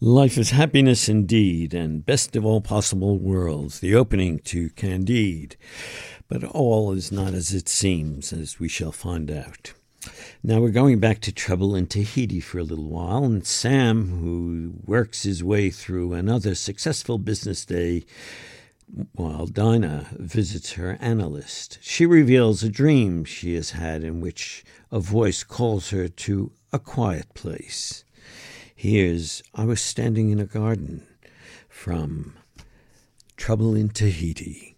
Life is happiness indeed, and best of all possible worlds, the opening to Candide. But all is not as it seems, as we shall find out. Now we're going back to Trouble in Tahiti for a little while, and Sam, who works his way through another successful business day while Dinah visits her analyst. She reveals a dream she has had in which a voice calls her to a quiet place. Here's I Was Standing in a Garden from Trouble in Tahiti.